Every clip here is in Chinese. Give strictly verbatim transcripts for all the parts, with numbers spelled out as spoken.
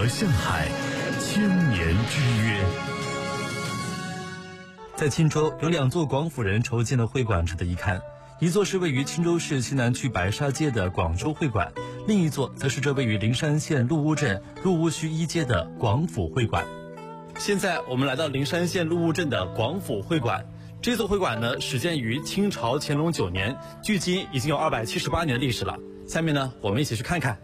河向海，千年之约。 在钦州有两座广府人筹建的会馆值得一看，一座是位于钦州市西南区白沙街的广州会馆，另一座则是这位于灵山县鹿屋镇鹿屋区一街的广府会馆。现在我们来到灵山县鹿屋镇的广府会馆，这座会馆呢始建于清朝乾隆九年，距今已经有二百七十八年历史了。下面呢，我们一起去看看。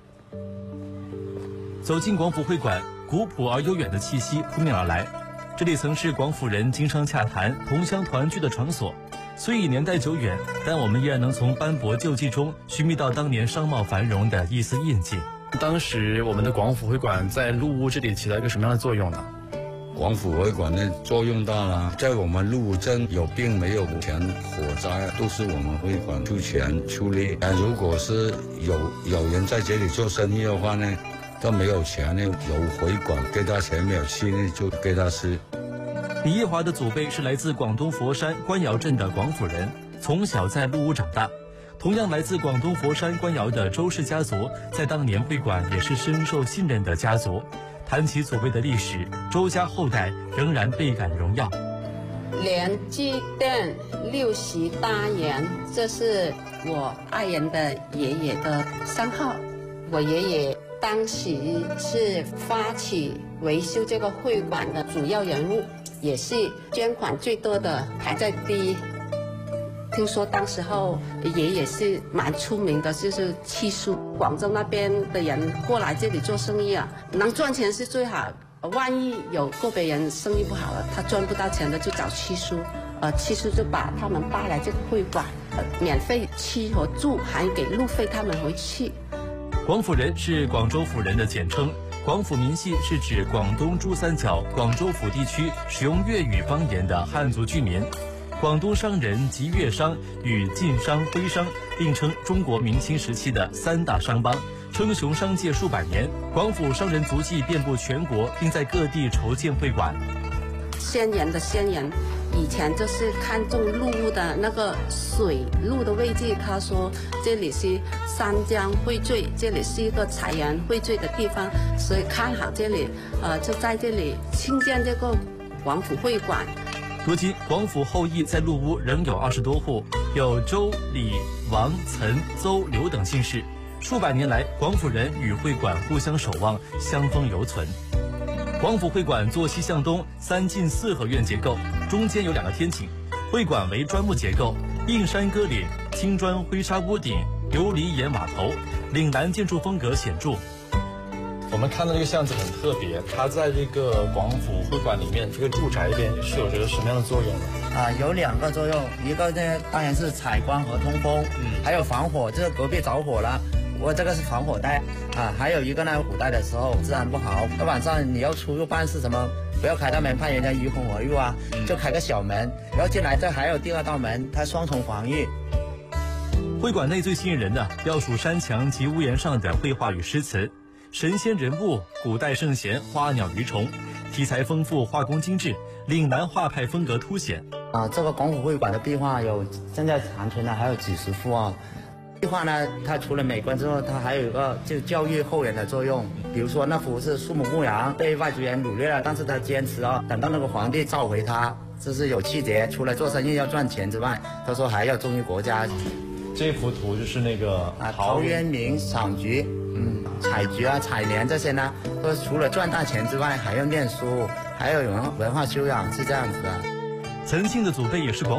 走进广府会馆，古朴而悠远的气息扑面而来。这里曾是广府人经商洽谈、同乡团聚的场所。虽已年代久远，但我们依然能从斑驳旧迹中寻觅到当年商贸繁荣的一丝印记。当时我们的广府会馆在鹿屋这里起到一个什么样的作用呢？ 广府会馆的作用大了，在我们鹿屋镇有病没有钱、火灾都是我们会馆出钱出力。如果是有有人在这里做生意的话呢，都没有钱呢，有会馆给他钱，没有气呢就给他吃。 李业华的祖辈是来自广东佛山官窑镇的广府人，从小在鹿屋长大。同样来自广东佛山官窑的周氏家族，在当年会馆也是深受信任的家族。谈起祖辈的历史，周家后代仍然倍感荣耀。 连继邓六十八年，这是我爱人的爷爷的商号。我爷爷当时是发起维修这个会馆的主要人物，也是捐款最多的，排在第一。听说当时候爷爷是蛮出名的，就是七叔，广州那边的人过来这里做生意啊，能赚钱是最好。万一有个别人生意不好了，他赚不到钱的就找七叔，呃，七叔就把他们带来这个会馆，呃，免费吃和住，还给路费他们回去。 广府人是广州府人的简称，广府民系是指广东珠三角、广州府地区使用粤语方言的汉族居民。广东商人及粤商与晋商、徽商并称中国明清时期的三大商帮，称雄商界数百年。广府商人足迹遍布全国，并在各地筹建会馆。 先人的先人以前就是看中鹿屋的那个水路的位置，他说这里是三江汇聚，这里是一个财源汇聚的地方，所以看好这里，呃，就在这里兴建这个广府会馆。 如今广府后裔在鹿屋仍有二十多户，有周、李、王、岑、邹、刘等姓氏。数百年来，广府人与会馆互相守望，相风犹存。广府会馆坐西向东，三进四合院结构，中间有两个天井。会馆为砖木结构，映山歌岭，青砖灰纱屋顶，琉璃檐瓦头，岭南建筑风格显著。我们看到这个巷子很特别，它在这个广府会馆里面，这个住宅里边是有这个什么样的作用呢？ 啊，有两个作用，一个呢当然是采光和通风，嗯，还有防火，这个隔壁着火了，我这个是防火带啊，还有一个呢，古代的时候治安不好，那晚上你要出入办事什么，不要开大门，怕人家鱼冲而入啊，嗯、就开个小门，然后进来这还有第二道门，它双重防御。 会馆内最吸引人的，要数山墙及屋檐上的绘画与诗词。神仙人物、古代圣贤、花鸟鱼虫，题材丰富，画工精致，岭南画派风格凸显。 啊，这个广府会馆的壁画有现在残存的还有几十幅啊。壁画呢，它除了美观之后，它还有一个就教育后人的作用。比如说那幅是树木牧羊，被外族人掳掠了，但是他坚持啊，等到那个皇帝召回他，这是有气节。除了做生意要赚钱之外，他说还要忠于国家。 这幅图就是那个啊，陶渊明赏菊。嗯，采菊啊、采莲这些呢，都除了赚大钱之外，还要念书，还要有文化修养，是这样子的。 岑庆的祖辈也是广